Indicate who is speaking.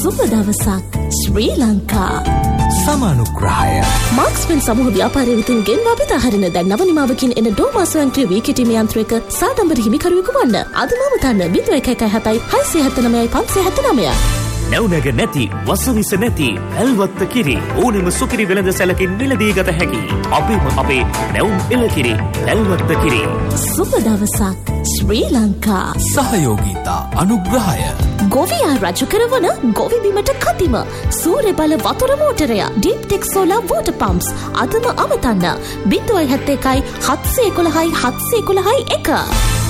Speaker 1: සුබ දවසක් ශ්‍රී ලංකා.
Speaker 2: සමානුග්‍රහය
Speaker 1: මාක්ස්පෙන් සමූහ ව්‍යාපාරය වෙතින් ගෙන්වා බෙදා හරින දැන් නව නිමාවකින් එන ඩෝමා ස්වයංක්‍රීය වීකිටීම යන්ත්‍රයක සාඩම්බර හිමිකරුවෙකු වන්න. අදම තන්න 0117 679 579.
Speaker 3: නැවුනග නැති වසවිස නැති ඇල්වත්ත කිරි ඕනෙම සුකිරි වෙළඳ සැලකින් මිලදී ගත හැකි අපේ නැවුම් එළකිරි ඇල්වත්ත කිරි.
Speaker 1: සුබ දවසක් ශ්‍රී ලංකා.
Speaker 2: සහයෝගීතා අනුග්‍රහය
Speaker 1: ගොවියා රජු කරවන ගොවි බිමට කතිම සූර්ය බල වතුර මෝටරය ඩීප්ටෙක් සෝලාර් වෝටර් පම්ප්ස් අදම අමතන්න 071 711 711 1.